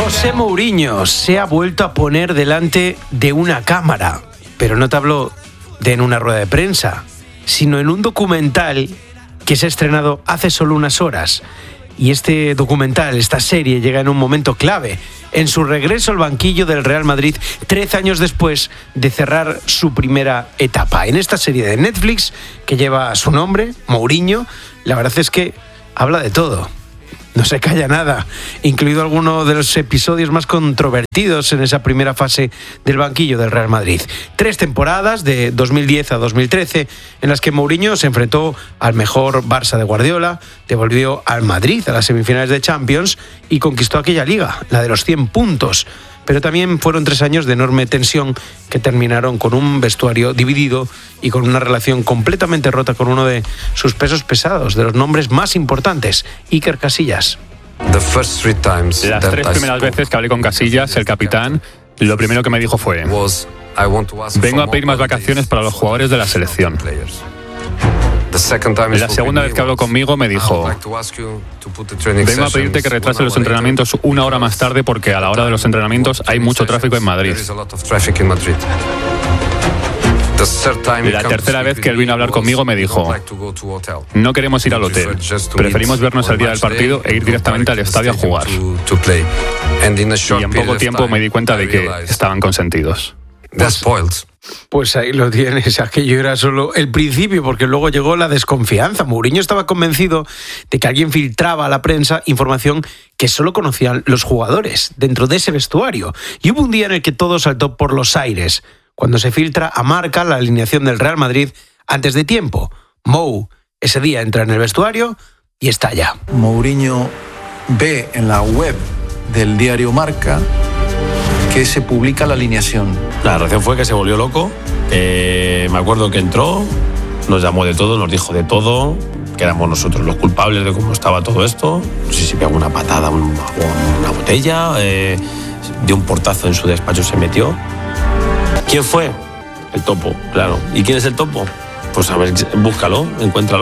José Mourinho se ha vuelto a poner delante de una cámara, pero no te hablo de en una rueda de prensa, sino en un documental que se ha estrenado hace solo unas horas. Y este documental, esta serie, llega en un momento clave, en su regreso al banquillo del Real Madrid 13 años después de cerrar su primera etapa. En esta serie de Netflix, que lleva su nombre, Mourinho, la verdad es que habla de todo. No se calla nada, incluido alguno de los episodios más controvertidos en esa primera fase del banquillo del Real Madrid. 3 temporadas, de 2010 a 2013, en las que Mourinho se enfrentó al mejor Barça de Guardiola, devolvió al Madrid a las semifinales de Champions y conquistó aquella liga, la de los 100 puntos. Pero también fueron 3 años de enorme tensión que terminaron con un vestuario dividido y con una relación completamente rota con uno de sus pesos pesados, de los nombres más importantes, Iker Casillas. Las 3 primeras veces que hablé con Casillas, el capitán, lo primero que me dijo fue: vengo a pedir más vacaciones para los jugadores de la selección. La segunda vez que habló conmigo me dijo: vengo a pedirte que retrase los entrenamientos 1 hora más tarde porque a la hora de los entrenamientos hay mucho tráfico en Madrid. La tercera vez que él vino a hablar conmigo me dijo: no queremos ir al hotel, preferimos vernos el día del partido e ir directamente al estadio a jugar. Y en poco tiempo me di cuenta de que estaban consentidos. Pues ahí lo tienes, aquello era solo el principio, porque luego llegó la desconfianza. Mourinho estaba convencido de que alguien filtraba a la prensa información que solo conocían los jugadores dentro de ese vestuario. Y hubo un día en el que todo saltó por los aires, cuando se filtra a Marca la alineación del Real Madrid antes de tiempo. Mou ese día entra en el vestuario y estalla. Mourinho ve en la web del diario Marca que se publica la alineación. La reacción fue que se volvió loco. Me acuerdo que entró, nos llamó de todo, nos dijo de todo, que éramos nosotros los culpables de cómo estaba todo esto. No sé si pegó una patada, una botella, dio un portazo en su despacho, se metió. ¿Quién fue? El Topo, claro. ¿Y quién es el Topo? Pues a ver, búscalo, encuéntralo.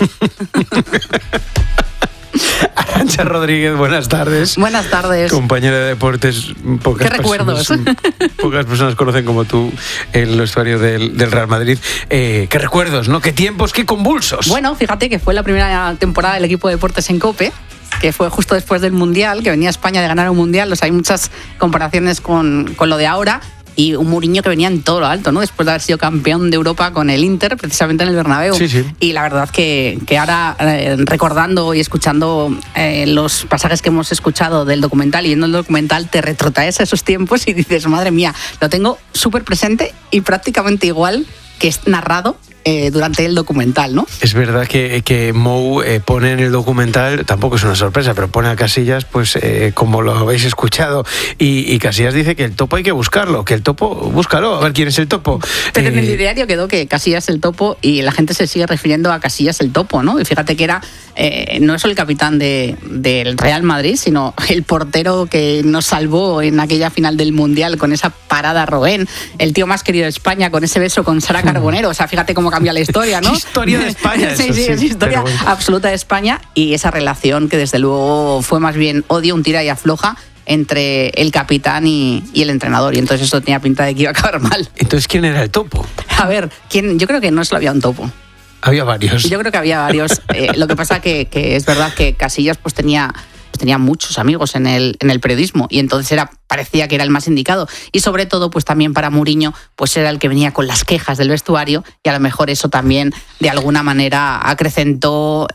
Arantxa Rodríguez, buenas tardes. Buenas tardes. Compañera de deportes. ¿Qué recuerdos? Pocas personas conocen como tú el vestuario del Real Madrid. ¿Qué recuerdos, no? ¿Qué tiempos, qué convulsos? Bueno, fíjate que fue la primera temporada del equipo de deportes en COPE, que fue justo después del Mundial, que venía España de ganar un Mundial. Hay muchas comparaciones con lo de ahora. Y un Mourinho que venía en todo lo alto, ¿no? Después de haber sido campeón de Europa con el Inter, precisamente en el Bernabéu. Sí, sí. Y la verdad que ahora, recordando y escuchando los pasajes que hemos escuchado del documental y viendo el documental, te retrotraes a esos tiempos y dices, madre mía, lo tengo súper presente y prácticamente igual que es narrado durante el documental, ¿no? Es verdad que Mou pone en el documental, tampoco es una sorpresa, pero pone a Casillas, pues como lo habéis escuchado, y Casillas dice que el Topo hay que buscarlo, que el Topo, búscalo, a ver quién es el Topo. Pero en el ideario quedó que Casillas el Topo y la gente se sigue refiriendo a Casillas el Topo, ¿no? Y fíjate que era no es el capitán del Real Madrid, sino el portero que nos salvó en aquella final del Mundial con esa parada a Robben, el tío más querido de España con ese beso con Sara Carbonero. O sea, fíjate cómo cambia la historia, ¿no? Historia de España. Sí, es historia absoluta de España, y esa relación que desde luego fue más bien odio, un tira y afloja entre el capitán y el entrenador, y entonces esto tenía pinta de que iba a acabar mal. Entonces, ¿quién era el Topo? A ver, yo creo que no solo había un Topo. Había varios. Yo creo que había varios. Lo que pasa que es verdad que Casillas pues tenía muchos amigos en el periodismo, y entonces parecía que era el más indicado, y sobre todo pues también para Mourinho pues era el que venía con las quejas del vestuario, y a lo mejor eso también de alguna manera acrecentó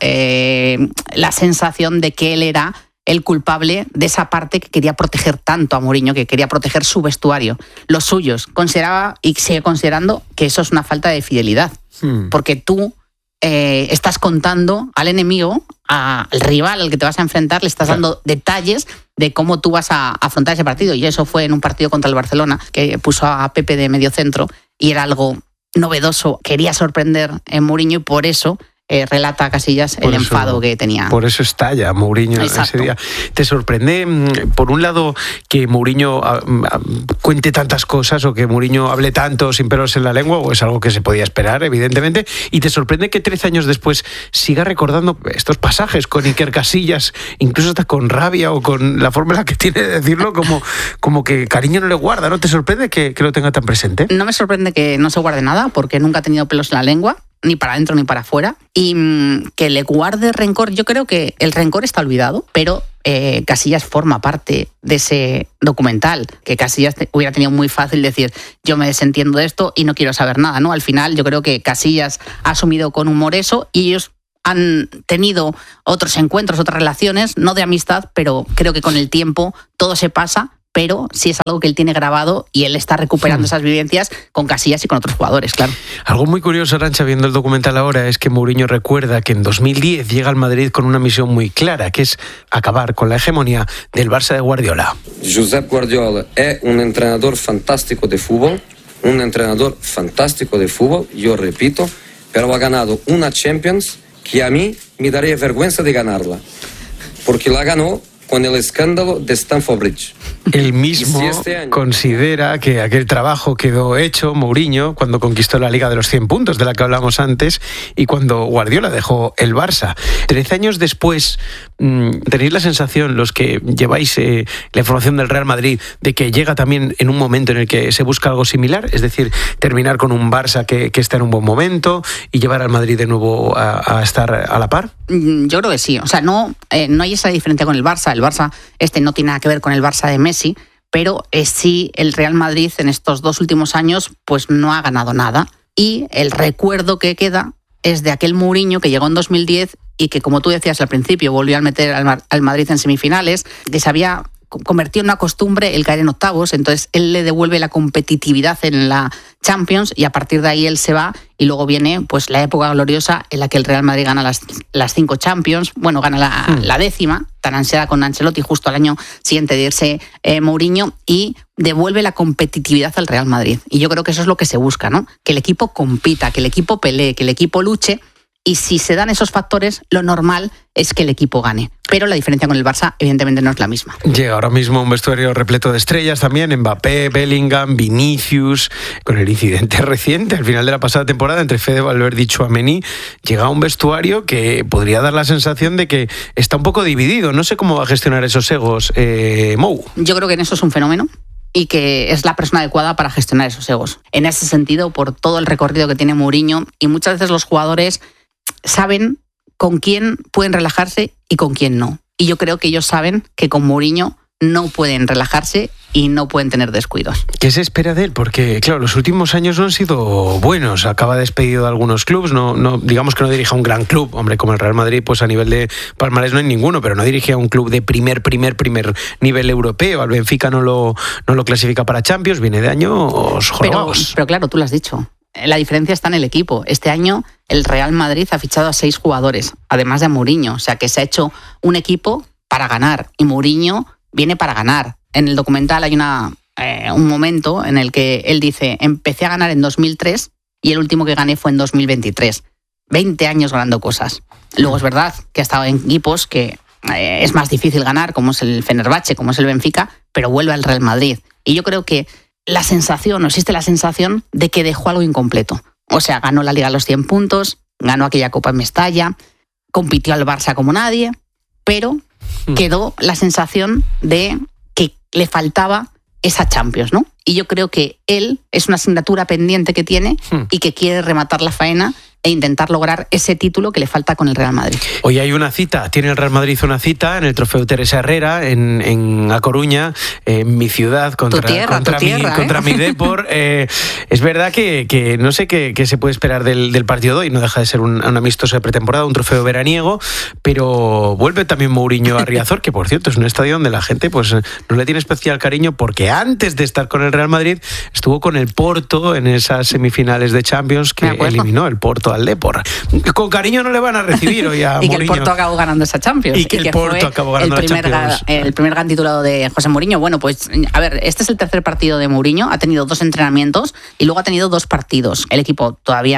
la sensación de que él era el culpable de esa parte que quería proteger tanto a Mourinho, que quería proteger su vestuario, los suyos. Consideraba y sigue considerando que eso es una falta de fidelidad, porque tú estás contando al enemigo, al rival al que te vas a enfrentar, le estás dando detalles de cómo tú vas a afrontar ese partido. Y eso fue en un partido contra el Barcelona, que puso a Pepe de mediocentro, y era algo novedoso, quería sorprender en Mourinho, y por eso relata Casillas el enfado que tenía. Por eso estalla Mourinho ese día. ¿Te sorprende, por un lado, que Mourinho cuente tantas cosas o que Mourinho hable tanto sin pelos en la lengua, o es algo que se podía esperar, evidentemente? ¿Y te sorprende que 13 años después siga recordando estos pasajes con Iker Casillas, incluso hasta con rabia o con la forma en la que tiene de decirlo, como que cariño no le guarda? ¿No te sorprende que lo tenga tan presente? No me sorprende que no se guarde nada, porque nunca ha tenido pelos en la lengua, ni para adentro ni para afuera, y que le guarde rencor. Yo creo que el rencor está olvidado, pero Casillas forma parte de ese documental, que Casillas hubiera tenido muy fácil decir, yo me desentiendo de esto y no quiero saber nada, ¿no? Al final yo creo que Casillas ha asumido con humor eso, y ellos han tenido otros encuentros, otras relaciones, no de amistad, pero creo que con el tiempo todo se pasa, pero sí es algo que él tiene grabado y él está recuperando esas vivencias con Casillas y con otros jugadores, claro. Algo muy curioso, Arantxa, viendo el documental ahora, es que Mourinho recuerda que en 2010 llega al Madrid con una misión muy clara, que es acabar con la hegemonía del Barça de Guardiola. Josep Guardiola es un entrenador fantástico de fútbol, yo repito, pero ha ganado una Champions que a mí me daría vergüenza de ganarla, porque la ganó con el escándalo de Stamford Bridge. Él mismo considera que aquel trabajo quedó hecho, Mourinho, cuando conquistó la Liga de los 100 puntos, de la que hablamos antes, y cuando Guardiola dejó el Barça. 13 años después, ¿tenéis la sensación, los que lleváis la información del Real Madrid, de que llega también en un momento en el que se busca algo similar? Es decir, terminar con un Barça que está en un buen momento y llevar al Madrid de nuevo a estar a la par. Yo creo que sí. O sea, no hay esa diferencia con el Barça. El Barça no tiene nada que ver con el Barça de Messi, pero sí el Real Madrid en estos 2 últimos años pues no ha ganado nada. Y el recuerdo que queda es de aquel Mourinho que llegó en 2010 y que, como tú decías al principio, volvió a meter al Madrid en semifinales, que se había convertido en una costumbre el caer en octavos. Entonces él le devuelve la competitividad en la Champions y a partir de ahí él se va, y luego viene pues la época gloriosa en la que el Real Madrid gana las 5 Champions, bueno, gana la 10ª, tan ansiada con Ancelotti, justo al año siguiente de irse Mourinho, y devuelve la competitividad al Real Madrid. Y yo creo que eso es lo que se busca, ¿no? Que el equipo compita, que el equipo pelee, que el equipo luche. Y si se dan esos factores, lo normal es que el equipo gane. Pero la diferencia con el Barça, evidentemente, no es la misma. Llega ahora mismo un vestuario repleto de estrellas también, Mbappé, Bellingham, Vinicius, con el incidente reciente al final de la pasada temporada entre Fede Valverde y Tchouaméni. Llega un vestuario que podría dar la sensación de que está un poco dividido. No sé cómo va a gestionar esos egos, Mou. Yo creo que en eso es un fenómeno y que es la persona adecuada para gestionar esos egos. En ese sentido, por todo el recorrido que tiene Mourinho, y muchas veces los jugadores saben con quién pueden relajarse y con quién no. Y yo creo que ellos saben que con Mourinho no pueden relajarse y no pueden tener descuidos. ¿Qué se espera de él? Porque, claro, los últimos años no han sido buenos. Acaba despedido de algunos clubes, no digamos que no dirige a un gran club. Hombre, como el Real Madrid, pues a nivel de palmarés no hay ninguno, pero no dirige a un club de primer nivel europeo. Al Benfica no lo clasifica para Champions, viene de años jorobados. Pero claro, tú lo has dicho. La diferencia está en el equipo. Este año el Real Madrid ha fichado a 6 jugadores, además de Mourinho. O sea que se ha hecho un equipo para ganar, y Mourinho viene para ganar. En el documental hay un momento en el que él dice: empecé a ganar en 2003 y el último que gané fue en 2023. 20 años ganando cosas. Luego es verdad que ha estado en equipos que es más difícil ganar, como es el Fenerbahce, como es el Benfica, pero vuelve al Real Madrid. Y yo creo que existe la sensación de que dejó algo incompleto. O sea, ganó la Liga a los 100 puntos, ganó aquella Copa en Mestalla, compitió al Barça como nadie, pero quedó la sensación de que le faltaba esa Champions, ¿no? Y yo creo que él es una asignatura pendiente que tiene y que quiere rematar la faena e intentar lograr ese título que le falta con el Real Madrid. Hoy hay una cita, tiene el Real Madrid una cita en el Trofeo Teresa Herrera, en A Coruña, en mi ciudad, contra mi Depor. Es verdad que no sé qué se puede esperar del partido de hoy, no deja de ser un amistoso de pretemporada, un trofeo veraniego, pero vuelve también Mourinho a Riazor, que por cierto es un estadio donde la gente pues no le tiene especial cariño, porque antes de estar con el Real Madrid estuvo con el Porto en esas semifinales de Champions que eliminó el Porto al Depor. Con cariño no le van a recibir hoy a Mourinho. Y que el Porto acabó ganando esa Champions. Y que el Porto acabó ganando la Champions. El primer gran título de José Mourinho. Bueno, pues a ver, este es el tercer partido de Mourinho. Ha tenido 2 entrenamientos y luego ha tenido 2 partidos. El equipo todavía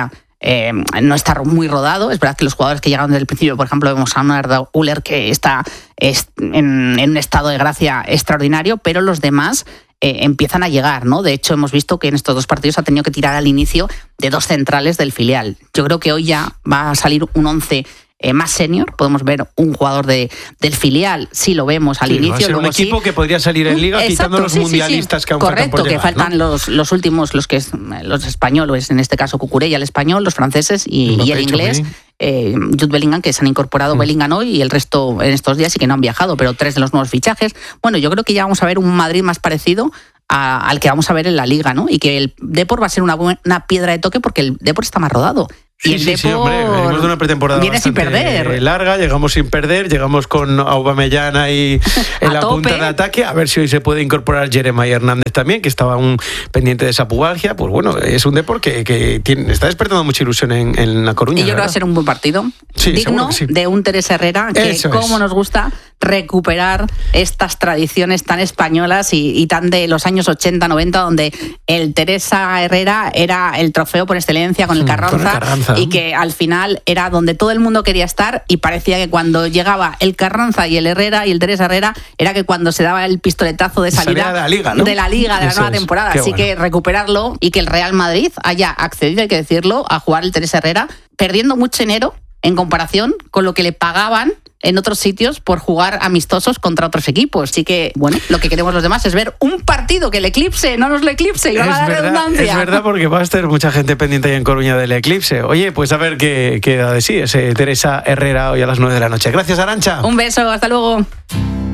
no está muy rodado. Es verdad que los jugadores que llegaron desde el principio, por ejemplo, vemos a Arda Güler, que está en un estado de gracia extraordinario, pero los demás empiezan a llegar, ¿no? De hecho, hemos visto que en estos 2 partidos ha tenido que tirar al inicio de 2 centrales del filial. Yo creo que hoy ya va a salir un 11 más senior. Podemos ver un jugador del filial, si lo vemos al inicio. Va a ser un equipo que podría salir en Liga, quitando los mundialistas que aún faltan por llegar. Correcto, que faltan, ¿no? los últimos, los españoles, en este caso Cucurella, el español, los franceses y el inglés. Jude Bellingham, que se han incorporado Bellingham hoy, y el resto en estos días sí que no han viajado, pero 3 de los nuevos fichajes. Bueno, yo creo que ya vamos a ver un Madrid más parecido al que vamos a ver en la Liga, ¿no? Y que el Depor va a ser una piedra de toque, porque el Depor está más rodado. Sí, y el Depor hombre, venimos de una pretemporada viene sin perder, larga, llegamos sin perder, llegamos con Aubameyang ahí en la punta de ataque, a ver si hoy se puede incorporar Jeremy Hernández también, que estaba aún pendiente de esa pubalgia. Pues bueno, es un Depor que está despertando mucha ilusión en La Coruña. Y yo creo que va a ser un buen partido, digno de un Teres Herrera, que como nos gusta recuperar estas tradiciones tan españolas y tan de los años 80, 90, donde el Teresa Herrera era el trofeo por excelencia con el Carranza. Y que al final era donde todo el mundo quería estar, y parecía que cuando llegaba el Carranza y el Herrera y el Teresa Herrera era que cuando se daba el pistoletazo de salida de la Liga, ¿no? de la nueva temporada. Así que recuperarlo, y que el Real Madrid haya accedido, hay que decirlo, a jugar el Teresa Herrera, perdiendo mucho dinero en comparación con lo que le pagaban en otros sitios por jugar amistosos contra otros equipos. Así que, bueno, lo que queremos los demás es ver un partido que el eclipse, no nos lo eclipse, y va a dar redundancia. Es verdad, porque va a estar mucha gente pendiente ahí en Coruña del eclipse. Oye, pues a ver qué da de sí ese Teresa Herrera hoy a las 9 de la noche. Gracias, Arantxa. Un beso, hasta luego.